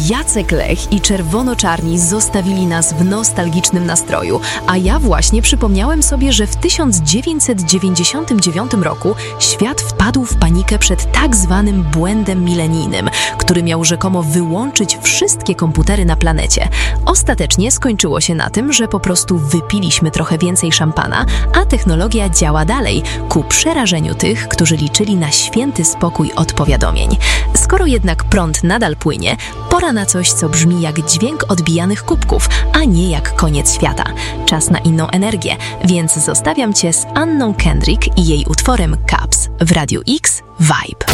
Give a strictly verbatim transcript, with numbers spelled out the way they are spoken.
Jacek Lech i Czerwono-Czarni zostawili nas w nostalgicznym nastroju, a ja właśnie przypomniałem sobie, że w tysiąc dziewięćset dziewięćdziesiątym dziewiątym roku świat wpadł w panikę przed tak zwanym błędem milenijnym, który miał rzekomo wyłączyć wszystkie komputery na planecie. Ostatecznie skończyło się na tym, że po prostu wypiliśmy trochę więcej szampana, a technologia działa dalej, ku przerażeniu tych, którzy liczyli na święty spokój od powiadomień. Skoro jednak prąd nadal płynie, pora na coś, co brzmi jak dźwięk odbijanych kubków, a nie jak koniec świata. Czas na inną energię, więc zostawiam Cię z Anną Kendrick i jej utworem Caps w Radiu X Vibe.